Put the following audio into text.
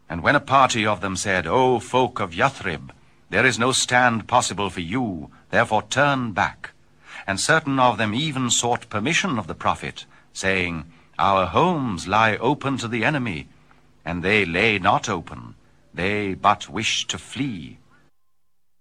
And when a party of them said, O folk of Yathrib, there is no stand possible for you, therefore turn back. And certain of them even sought permission of the prophet, saying, Our homes lie open to the enemy. And they lay not open, they but wished to flee.